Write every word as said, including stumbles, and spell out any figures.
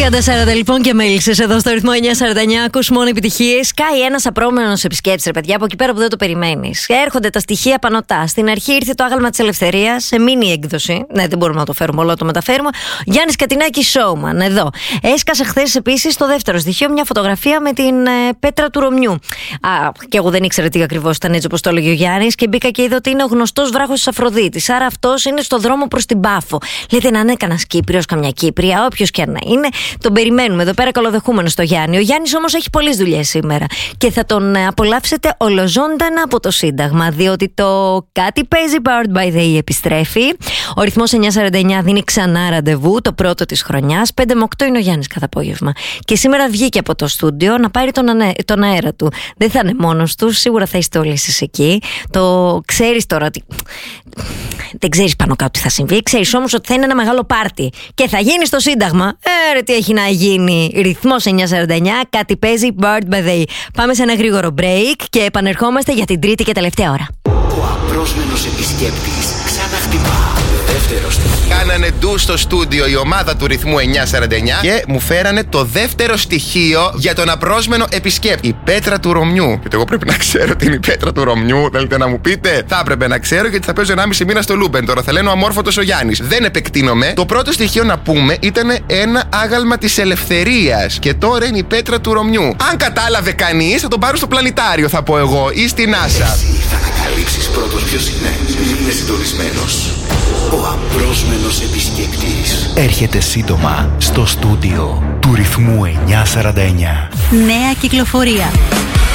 τριάντα σαράντα λοιπόν και μέλισσες εδώ στο ρυθμό εννιακόσια σαράντα εννιά. Ακούς μόνο επιτυχίες. Κάει ένας απρόμενος επισκέπτης, ρε παιδιά, από εκεί πέρα που δεν το περιμένεις. Έρχονται τα στοιχεία πανωτά. Στην αρχή ήρθε το άγαλμα της ελευθερίας σε μίνι έκδοση. Ναι, δεν μπορούμε να το φέρουμε όλο, το μεταφέρουμε. Γιάννης Κατινάκης Showman, εδώ. Έσκασε χθες επίσης το δεύτερο στοιχείο, μια φωτογραφία με την ε, πέτρα του Ρωμιού. Α, και εγώ δεν ήξερα τι ακριβώς ήταν, έτσι όπως το έλεγε ο Γιάννης, και μπήκα και είδα ότι είναι ο γνωστός βράχος της Αφροδίτης. Άρα αυτός είναι στο δρόμο προς την Πάφο. Λέτε να είναι κανένα Κύπριος, καμιά Κύπρια, όποιος και να είναι. Τον περιμένουμε εδώ πέρα καλοδεχούμενο στο Γιάννη. Ο Γιάννης όμως έχει πολλές δουλειές σήμερα και θα τον απολαύσετε ολοζώντανα από το Σύνταγμα, διότι το Κάτι παίζει Powered by the E επιστρέφει. Ο ρυθμός εννιακόσια σαράντα εννιά δίνει ξανά ραντεβού, το πρώτο της χρονιάς. πέντε με οκτώ είναι ο Γιάννης κάθε απόγευμα. Και σήμερα βγήκε από το στούντιο να πάρει τον, ανε... τον αέρα του. Δεν θα είναι μόνος του, σίγουρα θα είστε όλοι εσείς εκεί. Το ξέρεις τώρα ότι. Δεν ξέρεις πάνω κάτω τι θα συμβεί. Ξέρεις όμως ότι θα είναι ένα μεγάλο πάρτι και θα γίνει στο Σύνταγμα. Ε, ρε, τι έχει να γίνει. Ρυθμός εννιακόσια σαράντα εννιά, Κάτι παίζει Powered by the E. Πάμε σε ένα γρήγορο break και επανερχόμαστε για την τρίτη και τελευταία ώρα. Ο απρόσμενος επισκέπτης ξαναχτυπά. Δεύτερος. Κάνανε ντου στο στούντιο η ομάδα του ρυθμού εννιακόσια σαράντα εννιά και μου φέρανε το δεύτερο στοιχείο για τον απρόσμενο επισκέπτη. Η πέτρα του Ρωμιού. Γιατί εγώ πρέπει να ξέρω τι είναι η πέτρα του Ρωμιού. Θέλετε να μου πείτε? Θα έπρεπε να ξέρω, γιατί θα παίζω ενάμιση μήνα στο Λούμπεν. Τώρα θα λένε ο αμόρφωτος ο Γιάννης. Δεν επεκτείνομαι. Το πρώτο στοιχείο να πούμε ήταν ένα άγαλμα της ελευθερίας. Και τώρα είναι η πέτρα του Ρωμιού. Αν κατάλαβε κανείς, θα τον πάρω στο πλανητάριο, θα πω εγώ, ή στη NASA. Εσύ θα ανακαλύψεις πρώτος ποιος είναι. Είναι συντονισμένος. Ο απρόσμενος επισκέπτης έρχεται σύντομα στο στούντιο του ρυθμού εννιακόσια σαράντα εννιά. Νέα κυκλοφορία.